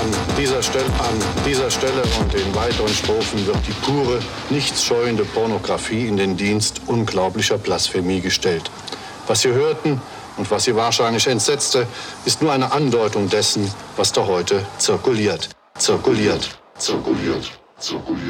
dieser Stelle und den weiteren Strophen wird die pure, nichtsscheuende Pornografie in den Dienst unglaublicher Blasphemie gestellt. Was Sie hörten und was Sie wahrscheinlich entsetzte, ist nur eine Andeutung dessen, was da heute zirkuliert.